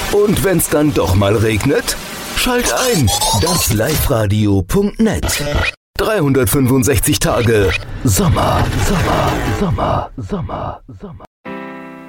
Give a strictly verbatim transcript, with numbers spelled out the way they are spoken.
Und wenn's dann doch mal regnet? Schalt ein, das liveradio punkt net. dreihundertfünfundsechzig Tage Sommer, Sommer, Sommer, Sommer, Sommer.